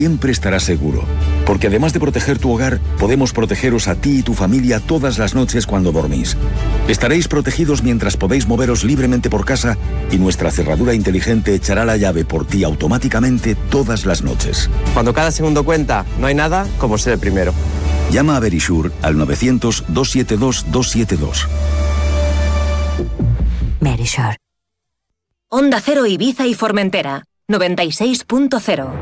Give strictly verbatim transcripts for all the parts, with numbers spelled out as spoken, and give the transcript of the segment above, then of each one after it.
siempre estarás seguro, porque además de proteger tu hogar, podemos protegeros a ti y tu familia todas las noches cuando dormís. Estaréis protegidos mientras podéis moveros libremente por casa y nuestra cerradura inteligente echará la llave por ti automáticamente todas las noches. Cuando cada segundo cuenta, no hay nada como ser el primero. Llama a Verisure al novecientos, doscientos setenta y dos, doscientos setenta y dos. Verisure. Onda Cero Ibiza y Formentera, noventa y seis punto cero.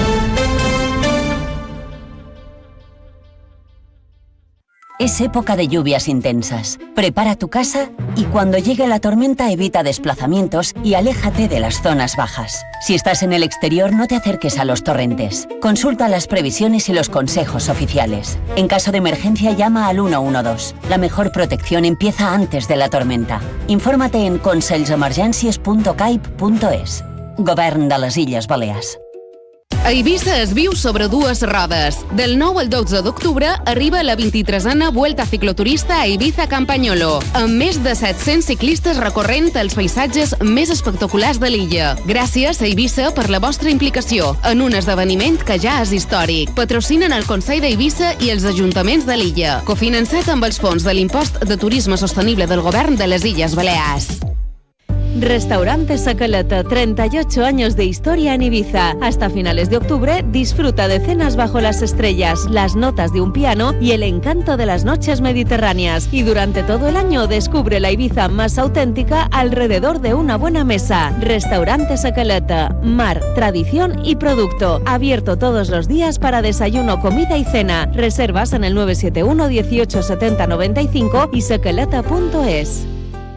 Es época de lluvias intensas. Prepara tu casa y cuando llegue la tormenta evita desplazamientos y aléjate de las zonas bajas. Si estás en el exterior, no te acerques a los torrentes. Consulta las previsiones y los consejos oficiales. En caso de emergencia, llama al uno uno dos. La mejor protección empieza antes de la tormenta. Infórmate en consells emergències punt caip punt es. Govern de les Illes Balears. A Eivissa es viu sobre dues rodes. Del nou al dotze d'octubre arriba la vint-i-tresena Vuelta Cicloturista a Eivissa Campagnolo, amb més de set-cents ciclistes recorrent els paisatges més espectaculars de l'illa. Gràcies a Eivissa per la vostra implicació en un esdeveniment que ja és històric. Patrocinen el Consell d'Eivissa i els ajuntaments de l'illa. Cofinançat amb els fons de l'impost de turisme sostenible del govern de les Illes Balears. Restaurante Sacaleta, treinta y ocho años de historia en Ibiza. Hasta finales de octubre disfruta de cenas bajo las estrellas, las notas de un piano y el encanto de las noches mediterráneas. Y durante todo el año descubre la Ibiza más auténtica alrededor de una buena mesa. Restaurante Sacaleta, mar, tradición y producto. Abierto todos los días para desayuno, comida y cena. Reservas en el nueve siete uno, dieciocho, setenta, noventa y cinco y sacaleta punto es.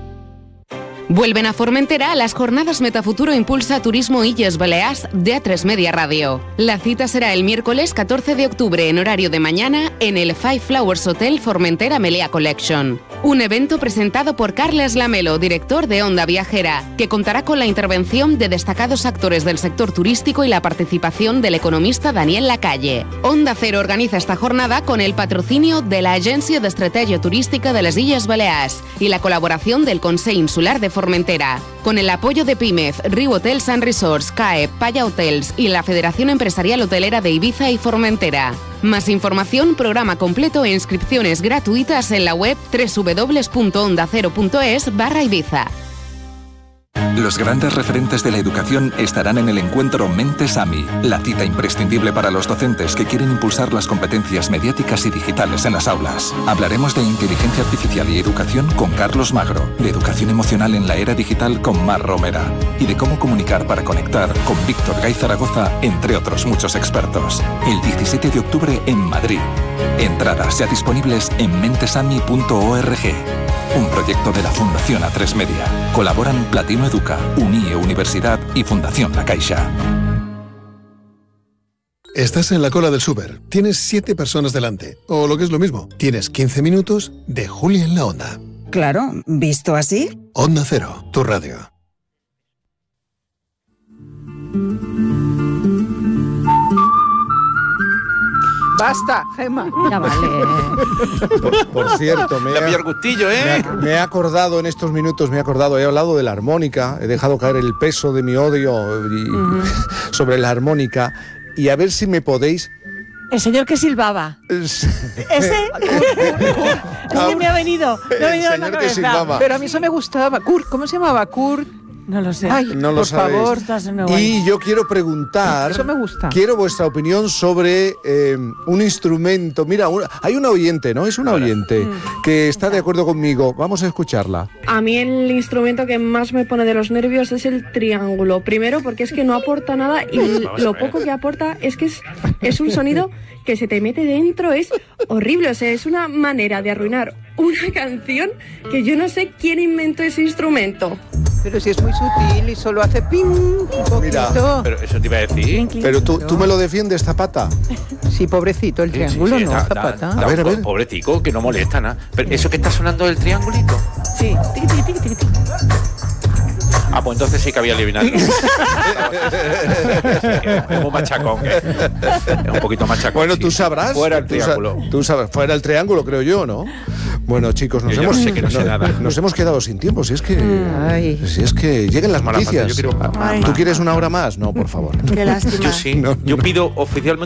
Vuelven a Formentera las jornadas Metafuturo Impulsa Turismo Illes Balears de A tres Media Radio. La cita será el miércoles catorce de octubre en horario de mañana en el Five Flowers Hotel Formentera Meliá Collection. Un evento presentado por Carles Lamelo, director de Onda Viajera, que contará con la intervención de destacados actores del sector turístico y la participación del economista Daniel Lacalle. Onda Cero organiza esta jornada con el patrocinio de la Agencia de Estrategia Turística de las Illes Balears y la colaboración del Consell Insular de Formentera, con el apoyo de Pimef, Riu Hotels and Resorts, C A E, Paya Hotels y la Federación Empresarial Hotelera de Ibiza y Formentera. Más información, programa completo e inscripciones gratuitas en la web doble u doble u doble u punto onda cero punto es barra Ibiza. Los grandes referentes de la educación estarán en el encuentro Mentes AMI, la cita imprescindible para los docentes que quieren impulsar las competencias mediáticas y digitales en las aulas. Hablaremos de inteligencia artificial y educación con Carlos Magro, de educación emocional en la era digital con Mar Romera y de cómo comunicar para conectar con Víctor Gay Zaragoza, entre otros muchos expertos. El diecisiete de octubre en Madrid. Entradas ya disponibles en mentesami punto org. Un proyecto de la Fundación A tres Media. Colaboran Platino Educa, UNIE Universidad y Fundación La Caixa. Estás en la cola del súper. Tienes siete personas delante. O lo que es lo mismo, tienes quince minutos de Julia en la Onda. Claro, ¿visto así? Onda Cero, tu radio. Basta, Gemma. Ya vale. Por, por cierto, me he, gustillo, ¿eh? me, me he acordado en estos minutos, me he acordado, he hablado de la armónica, he dejado caer el peso de mi odio y, uh-huh. sobre la armónica, y a ver si me podéis... El señor que silbaba. ¿Ese? Es que me ha venido, me ha venido el señor que silbaba. Pero a mí eso me gustaba. Kurt, ¿cómo se llamaba? Kurt... No lo sé. Ay, no lo por sabéis. favor. Y yo quiero preguntar, eso me gusta. Quiero vuestra opinión sobre eh, un instrumento. Mira, una, hay una oyente, ¿no? Es una oyente mm. que está de acuerdo conmigo. Vamos a escucharla. A mí el instrumento que más me pone de los nervios es el triángulo. Primero porque es que no aporta nada y lo poco que aporta es que es, es un sonido que se te mete dentro, es horrible. O sea, es una manera de arruinar una canción que yo no sé quién inventó ese instrumento. Pero si es muy sutil y solo hace ping, un poquito. Mira, pero eso te iba a decir. Pero tú, tú me lo defiendes, Zapata. Sí, pobrecito, el triángulo, sí, sí, sí, no, da, Zapata. Da, da, a ver, a ver. Pobretico, que no molesta nada. Pero eso que está sonando del triangulito. Sí, tiqui, tiqui, tiqui, tiqui. Ah, pues entonces sí que había eliminado. Es un machacón. Es un poquito machacón. Bueno, sí. tú sabrás. Fuera el triángulo. Tú, sa- tú sabrás. Fuera el triángulo, creo yo, ¿no? Bueno, chicos, nos, yo hemos, no sé que no sé nos, nada. nos hemos quedado sin tiempo. Si es que, Ay. si es que lleguen las noticias. Yo quiero... ¿Tú quieres una hora más? No, por favor. Qué lástima. Yo sí. No, yo no. pido oficialmente